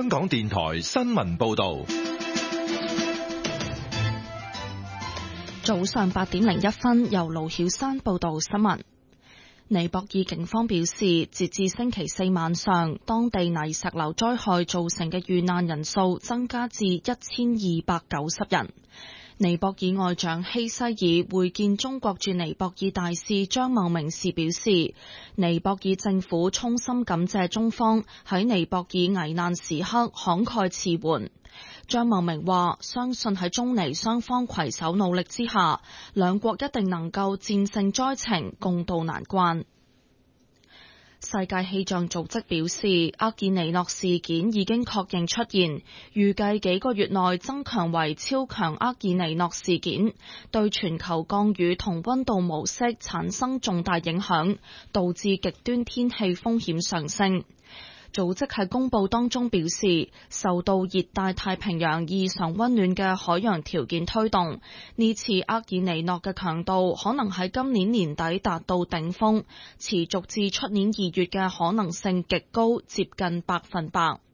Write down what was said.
港電台新聞報道。 早上8點01分，由盧曉珊報道新聞。尼泊爾警方表示，截至星期四晚上，當地泥石流災害造成嘅遇難人數增加至1290人。尼泊爾外長希西爾會見中國駐尼泊爾大使張茂明時表示，尼泊爾政府衷心感謝中方喺尼泊爾危難時刻慷慨辭援。張茂明話，相信喺中尼雙方攜手努力之下，兩國一定能夠戰勝災情，共度難關。世界氣象組織表示，厄爾尼諾事件已經確認出現，預計幾個月內增強為超強厄爾尼諾事件，對全球降雨同溫度模式產生重大影響，導致極端天氣風險上升。組織喺公佈當中表示，受到熱帶太平洋異常溫暖嘅海洋條件推動，呢次厄爾尼諾嘅強度可能喺今年年底達到頂峰，持續至出年2月嘅可能性極高，接近100%。